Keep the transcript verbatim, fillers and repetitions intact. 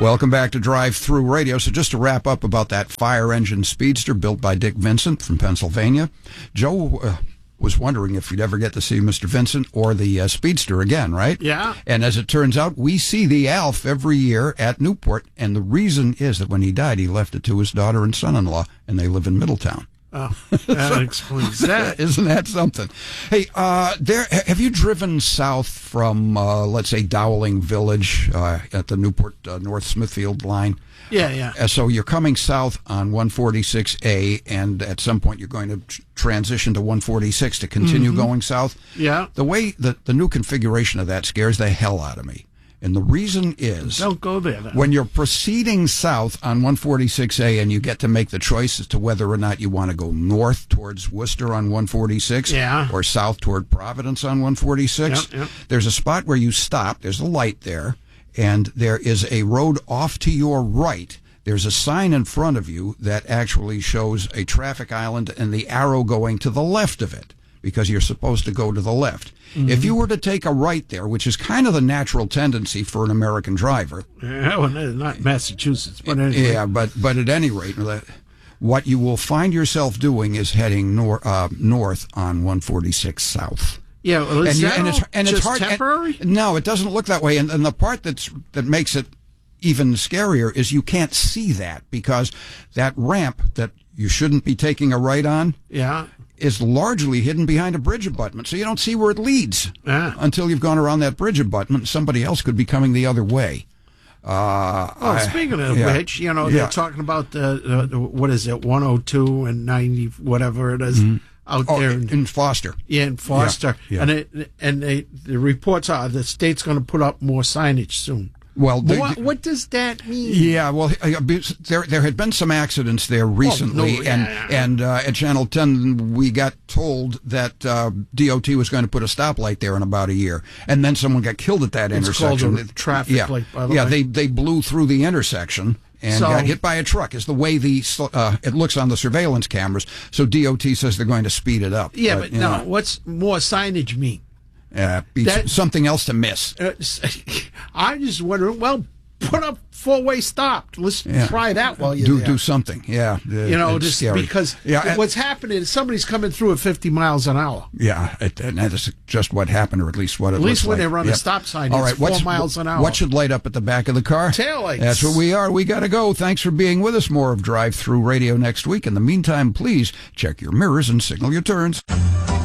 Welcome back to Drive Through Radio. So just to wrap up about that fire engine speedster built by Dick Vincent from Pennsylvania, Joe uh, was wondering if you'd ever get to see Mister Vincent or the uh, speedster again, right? Yeah. And as it turns out, we see the Alf every year at Newport, and the reason is that when he died, he left it to his daughter and son-in-law, and they live in Middletown. Oh, that so, explains that. Isn't that something? Hey, uh, there. Have you driven south from, uh, let's say, Dowling Village uh, at the Newport uh, North Smithfield line? Yeah, yeah. Uh, so you're coming south on one forty-six A, and at some point you're going to tr- transition to one forty-six to continue mm-hmm. going south. Yeah. The way the, the new configuration of that scares the hell out of me. And the reason is, don't go there then. When you're proceeding south on one forty-six A and you get to make the choice as to whether or not you want to go north towards Worcester on one forty-six yeah. or south toward Providence on one forty-six, yep, yep. there's a spot where you stop. There's a light there, and there is a road off to your right. There's a sign in front of you that actually shows a traffic island and the arrow going to the left of it, because you're supposed to go to the left. Mm-hmm. If you were to take a right there, which is kind of the natural tendency for an American driver. Yeah, well, not Massachusetts, but anyway. Yeah, but, but at any rate, what you will find yourself doing is heading nor, uh, north on one forty-six south. Yeah, well, is and, that and it's, and just it's hard, temporary? And, no, it doesn't look that way. And, and the part that's that makes it even scarier is you can't see that, because that ramp that you shouldn't be taking a right on yeah. is largely hidden behind a bridge abutment, so you don't see where it leads ah. until you've gone around that bridge abutment. Somebody else could be coming the other way. Uh, oh, I, speaking of yeah, which, you know, yeah. they're talking about the, the what is it, one oh two and ninety, whatever it is, mm-hmm. out oh, there in, in Foster. Yeah, in Foster, yeah, yeah. and it, and they, the reports are the state's going to put up more signage soon. Well, they, what, what does that mean? Yeah, well, there there had been some accidents there recently, oh, no, yeah. and and uh, at Channel ten we got told that uh, D O T was going to put a stoplight there in about a year, and then someone got killed at that it's intersection. Called a traffic yeah, light, by the yeah, way. they they blew through the intersection and so, got hit by a truck. Is the way the uh, it looks on the surveillance cameras. So D O T says they're going to speed it up. Yeah, but, but no, know. what's more signage mean? Uh, that, something else to miss. Uh, I just wonder. Well, put up four-way stop. Let's yeah. try that while you're do there. do something. Yeah, you know, just scary. because yeah, what's happening is somebody's coming through at fifty miles an hour. Yeah, it, and that's just what happened, or at least what it at least looks when like. they run yep. a stop sign, all right, it's four what's, miles an hour. What should light up at the back of the car? Taillights. That's where we are. We got to go. Thanks for being with us. More of Drive Through Radio next week. In the meantime, please check your mirrors and signal your turns.